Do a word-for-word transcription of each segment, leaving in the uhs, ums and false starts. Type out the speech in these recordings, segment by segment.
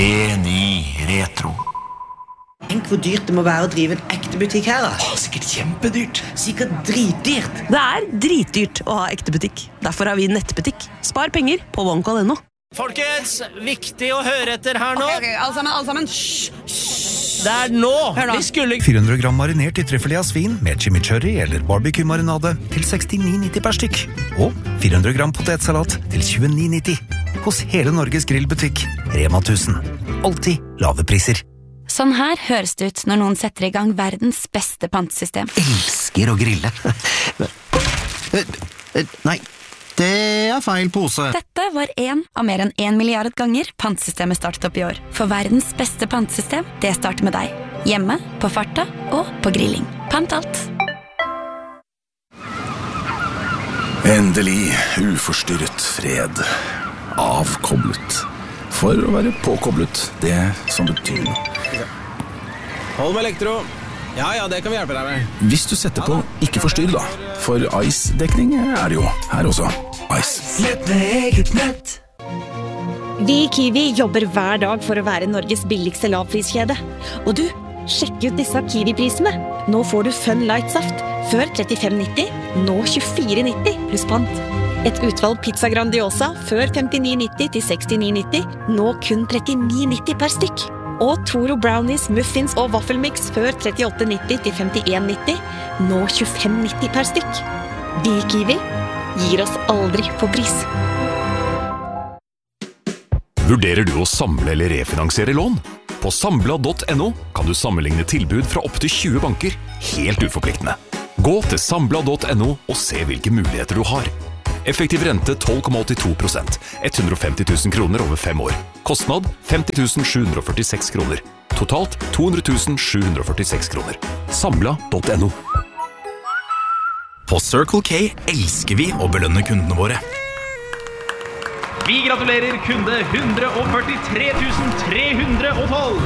Reni Retro. Tenk hvor dyrt det må være å drive en ekte butikk her da. Åh, sikkert kjempedyrt. Sikkert dritdyrt. Det er dritdyrt å ha ekte butikk. Derfor har vi nettbutikk. Spar penger på OneCall punktum no. Folkens, viktig å høre etter her nå. Ok, ok, alle sammen, alle sammen. Shh, shh. Det er nå. Hør nå. Vi skulle... fire hundre gram marinert i trøffelé av svin med chimichurri eller barbecue-marinade til sekstini nitti per stykk. Og fire hundre gram potetsalat til tjueni nitti. Hos hele Norges grillbutikk, Rema tusen. Alltid lave priser. Sånn her høres det ut når noen setter i gang verdens beste pantesystem. Elsker å grille. Nei, det er feil pose. Dette var en av mer enn en milliard ganger pantesystemet startet opp i år. For verdens beste pantesystem, det starter med deg. Hjemme, på farta og på grilling. Pant alt. Endelig uforstyrret fred. Avkoblet. For å være påkoblet, det som betyr noe. Hold med elektro. Ja, ja, det kan vi hjelpe deg med. Hvis du setter på ikke forstyrr da, for Ice-dekning er det jo her også. Ice. Nett med eget nett. Vi i Kiwi jobber hver dag for å være Norges billigste lavpriskjede. Og du, sjekk ut disse Kiwi-prisene. Nå får du Fun Light-saft. Før trettifem nitti, nå tjuefire nitti pluss pant. Et utvalg pizza Grandiosa før femtini nitti til sekstini nitti, nå kun trettini nitti per stykk. Og Toro Brownies, muffins og waffelmix før trettiåtte nitti til femtien nitti, nå tjuefem nitti per stykk. Vi i Kiwi gir oss aldri på pris. Vurderer du å samle eller refinansiere lån? På Sambla punktum no kan du sammenligne tilbud fra opp til tjue banker, helt uforpliktende. Gå til Sambla punktum no og se hvilke muligheter du har. Effektiv rente tolv komma åttito prosent, hundre og femti tusen kroner over fem år. Kostnad femti tusen sju hundre og førtiseks kroner. Totalt to hundre tusen sju hundre og førtiseks kroner. Sambla punktum no. På Circle K elsker vi å belønne kundene våre. Vi gratulerer kunde hundre og førtitre tusen tre hundre og tolv.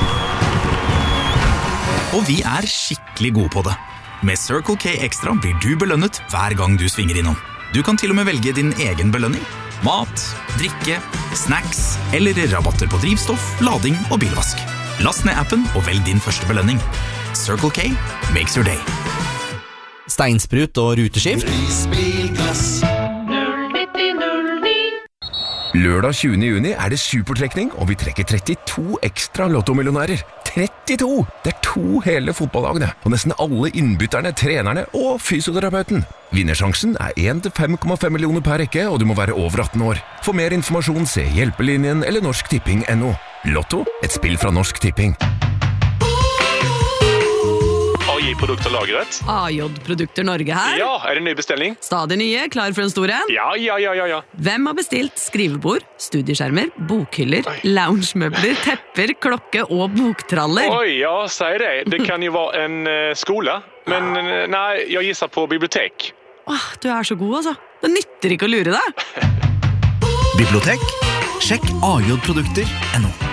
Og vi er skikkelig gode på det. Med Circle K Extra blir du belønnet hver gang du svinger innom. Du kan til og med velge din egen belønning. Mat, drikke, snacks eller rabatter på drivstoff, lading og bilvask. Last ned appen og velg din første belønning. Circle K makes your day. Steinsprut og ruteskift. Lørdag tjuende juni er det supertrekning, og vi trekker trettito ekstra lottomillionærer. trettito! Det er to hele fotballagene, og nesten alle innbytterne, trenerne og fysioterapeuten. Vinnersjansen er én til fem komma fem millioner per rekke, og du må være over atten år. For mer informasjon se Hjelpelinjen eller Norsk Tipping punktum no. Lotto, et spill fra Norsk Tipping. A J-produkter lagret. A J-produkter Norge her. Ja, er det en ny bestilling? Stadig nye, klar for en stor en. Ja, ja, ja, ja, ja. Hvem har bestilt skrivebord, studieskjermer, bokhyller, loungemøbler, tepper, klokke og boktraller? Oi, ja, sier det. Det kan jo være en uh, skole, men uh, nei, jeg gisser på bibliotek. Åh, du er så god, altså. Det nytter ikke å lure deg. Bibliotek? Sjekk A J produkter punktum no.